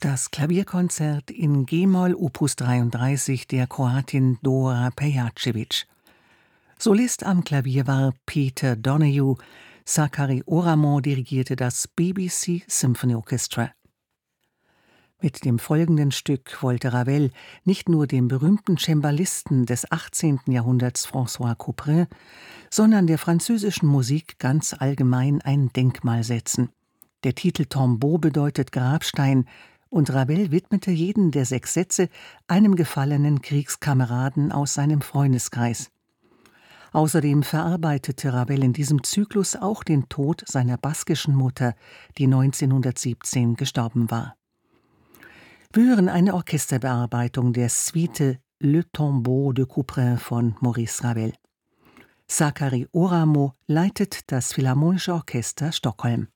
Das Klavierkonzert in G-Moll Opus 33 der Kroatin Dora Pejacevic. Solist am Klavier war Peter Donoghue, Sakari Oramo dirigierte das BBC Symphony Orchestra. Mit dem folgenden Stück wollte Ravel nicht nur dem berühmten Cembalisten des 18. Jahrhunderts François Couperin, sondern der französischen Musik ganz allgemein ein Denkmal setzen. Der Titel Tombeau bedeutet Grabstein, und Ravel widmete jeden der 6 Sätze einem gefallenen Kriegskameraden aus seinem Freundeskreis. Außerdem verarbeitete Ravel in diesem Zyklus auch den Tod seiner baskischen Mutter, die 1917 gestorben war. Wir hören eine Orchesterbearbeitung der Suite Le Tombeau de Couperin von Maurice Ravel. Sakari Oramo leitet das Philharmonische Orchester Stockholm.